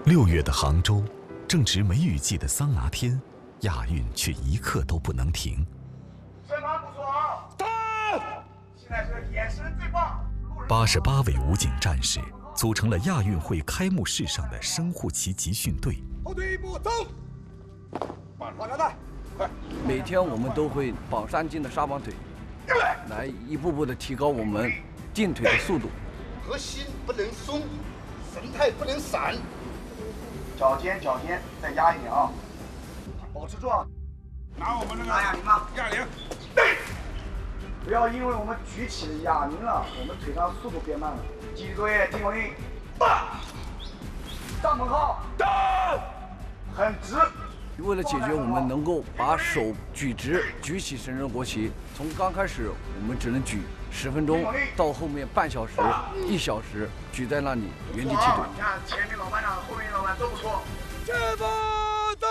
6月的杭州，正值梅雨季的桑拿天，亚运却一刻都不能停。 审判不错啊！打！现在是眼神最棒。 88位武警战士组成了亚运会开幕式上的升护旗集训队。 后退一步，走！绑腰带，快！ 每天我们都会绑3斤的沙绑腿，来一步步的提高我们进腿的速度。 核心不能松，神态不能散。脚尖再压一点啊！保持住啊！拿我们那个哑铃吗？哑铃。不要因为我们举起哑铃了，我们腿上速度变慢了。继续作业，听口令。帐篷号，很直。 为了解决我们能够把手举直，举起神圣国旗，从刚开始我们只能举10分钟，到后面半小时、1小时，举在那里原地踢腿。 你看前面老班长、后面老班都不错。前方到。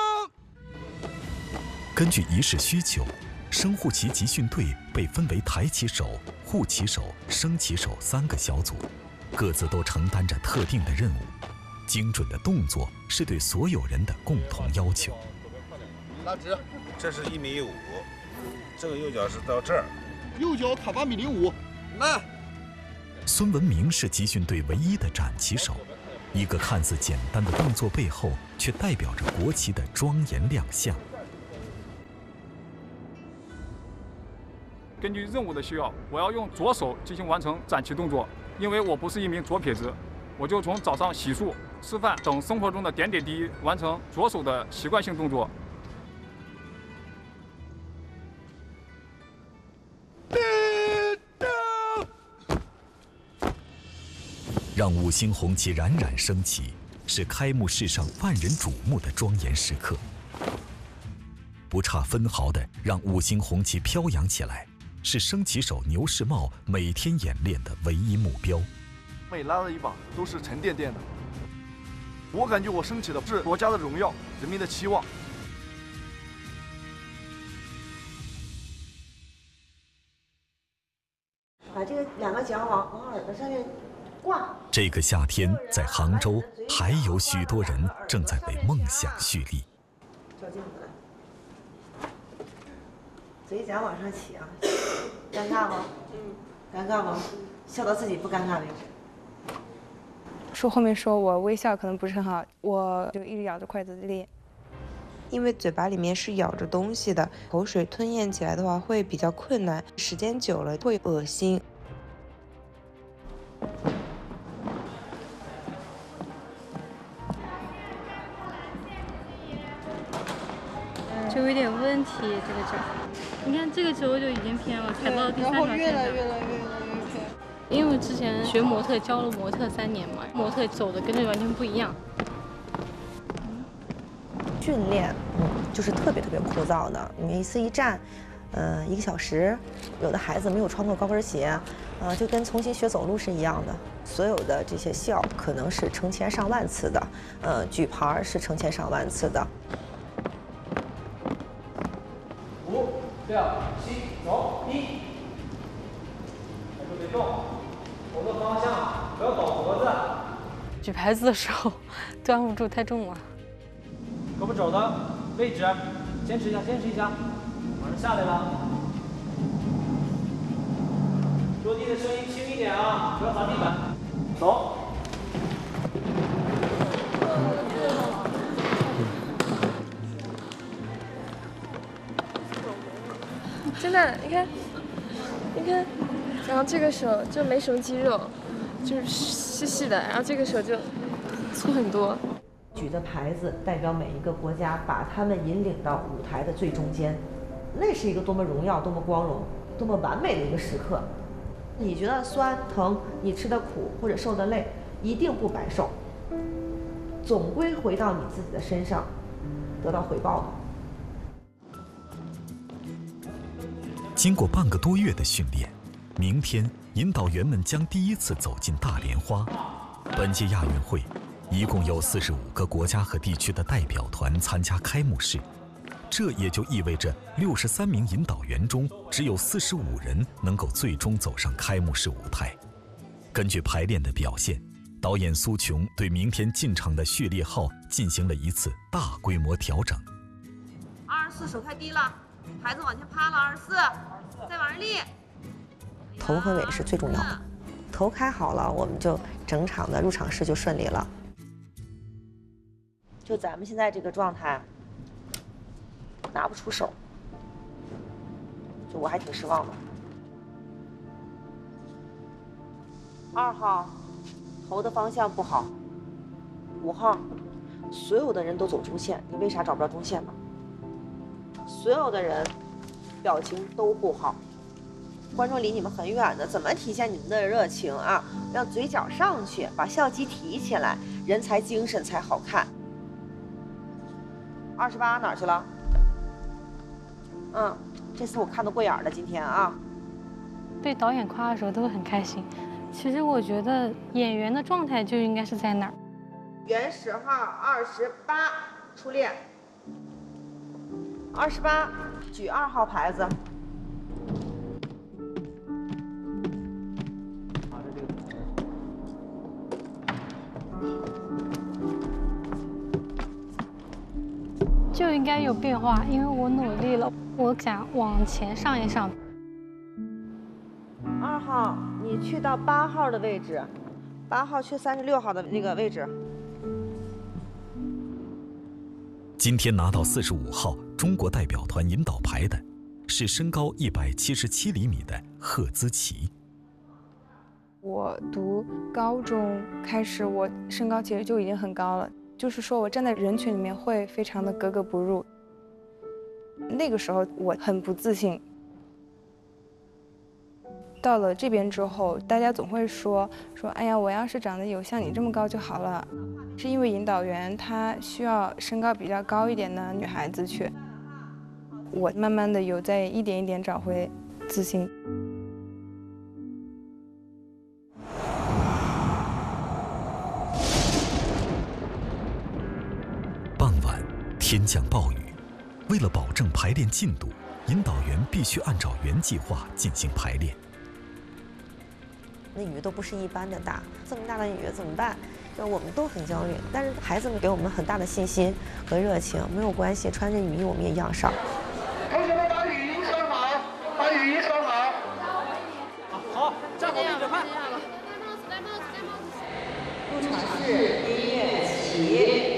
根据仪式需求，升护旗集训队被分为抬旗手、护旗手、升旗手3个小组，各自都承担着特定的任务。精准的动作是对所有人的共同要求。 拉直，这是1.5米，这个右脚是到这儿， 右脚卡8.05米。 慢。 孙文明是集训队唯一的展旗手，一个看似简单的动作背后，却代表着国旗的庄严亮相。 根据任务的需要，我要用左手进行完成展旗动作，因为我不是一名左撇子，我就从早上洗漱、吃饭等生活中的点点滴滴完成左手的习惯性动作。 让5星红旗冉冉升起，是开幕式上万人瞩目的庄严时刻。不差分毫地让5星红旗飘扬起来，是升旗手牛世茂每天演练的唯一目标。 每拉了一把都是沉甸甸的，我感觉我升起的是国家的荣耀，人民的期望。 把这个2个脚往耳朵上面挂。 这个夏天，在杭州，还有许多人正在为梦想蓄力。 照镜子来，嘴角往上起啊，尴尬吗？尴尬吗？笑到自己不尴尬为止。 说后面说我微笑可能不是很好，我就一直咬着筷子练。 因为嘴巴里面是咬着东西的，口水吞咽起来的话会比较困难，时间久了会恶心。 就有点问题，这个脚。你看这个球就已经偏了，踩到第3条线上。越来越偏。因为之前学模特教了模特3年嘛，模特走的跟这完全不一样。 训练，就是特别枯燥的。你一次一站，1个小时，有的孩子没有穿过高跟鞋，就跟重新学走路是一样的。所有的这些笑可能是成千上万次的，举牌是成千上万次的。 5、6、7，走，1。别动，头的方向不要倒脖子。 举牌子的时候端不住，太重了。 胳膊肘的位置，坚持一下，马上下来了。落地的声音轻一点啊，不要砸地板。走。 真的，你看，然后这个手就没什么肌肉，就是细细的，然后这个手就粗很多。 举着牌子代表每一个国家，把他们引领到舞台的最中间，那是一个多么荣耀、多么光荣、多么完美的一个时刻。你觉得酸疼，你吃的苦或者受的累，一定不白受，总归回到你自己的身上，得到回报的。 经过半个多月的训练，明天引导员们将第1次走进大莲花。本届亚运会一共有45个国家和地区的代表团参加开幕式，这也就意味着63名引导员中只有45人能够最终走上开幕式舞台。根据排练的表现， 导演苏琼对明天进场的序列号进行了一次大规模调整。 24手太低了，孩子往前趴了，24，再往上立。头和尾是最重要的，头开好了，我们就整场的入场式就顺利了。就咱们现在这个状态，拿不出手，就我还挺失望的。2号，头的方向不好。5号，所有的人都走中线，你为啥找不着中线呢？所有的人表情都不好，观众离你们很远的，怎么体现你们的热情啊？让嘴角上去，把笑肌提起来，人才精神才好看。28哪儿去了？这次我看得过眼了，今天啊。 被导演夸的时候都会很开心。其实我觉得演员的状态就应该是在哪儿。 原10号28出列。28举2号牌子。 就应该有变化，因为我努力了，我想往前上一上。 2号，你去到8号的位置，8号去36号的那个位置。 今天拿到45号中国代表团引导牌的是身高177厘米的贺姿琪。 我读高中开始，我身高其实就已经很高了，就是说我站在人群里面会非常的格格不入。那个时候我很不自信。到了这边之后，大家总会说，哎呀，我要是长得有像你这么高就好了。是因为引导员他需要身高比较高一点的女孩子去。我慢慢的有在一点一点找回自信。 傍晚，天降暴雨，为了保证排练进度，引导员必须按照原计划进行排练。 那雨都不是一般的大，这么大的雨怎么办？就我们都很焦虑，但是孩子们给我们很大的信心和热情，没有关系，穿着雨衣我们也一样上。 同学们把雨衣穿好，把雨衣穿好。 好，站好立正，快！ 入场式，音乐起。